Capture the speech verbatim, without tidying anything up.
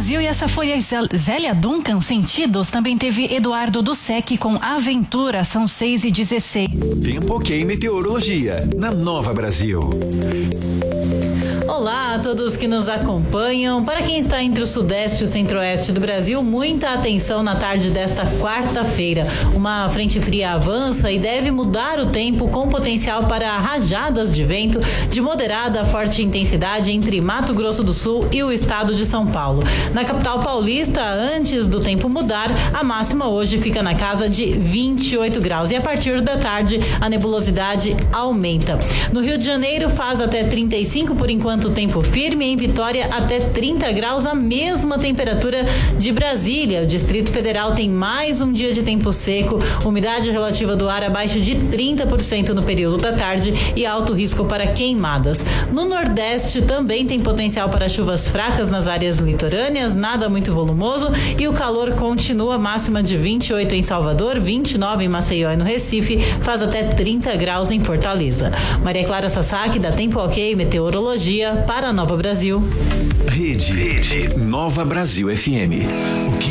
Brasil e essa foi a Zélia Duncan, Sentidos. Também teve Eduardo do Sec com Aventura, são seis e dezesseis. Tempo ok, meteorologia, na Nova Brasil. Olá a todos que nos acompanham. Para quem está entre o sudeste e o centro-oeste do Brasil, muita atenção na tarde desta quarta-feira. Uma frente fria avança e deve mudar o tempo com potencial para rajadas de vento de moderada a forte intensidade entre Mato Grosso do Sul e o estado de São Paulo. Na capital paulista, antes do tempo mudar, a máxima hoje fica na casa de vinte e oito graus e a partir da tarde a nebulosidade aumenta. No Rio de Janeiro faz até trinta e cinco por enquanto tempo firme, em Vitória até trinta graus, a mesma temperatura de Brasília. O Distrito Federal tem mais um dia de tempo seco, umidade relativa do ar abaixo de trinta por cento no período da tarde e alto risco para queimadas. No Nordeste também tem potencial para chuvas fracas nas áreas litorâneas, nada muito volumoso e o calor continua, máxima de vinte e oito em Salvador, vinte e nove em Maceió e no Recife, faz até trinta graus em Fortaleza. Maria Clara Sasaki, da Tempo Ok Meteorologia, para a Nova Brasil. Rede, Rede Nova Brasil F M. O que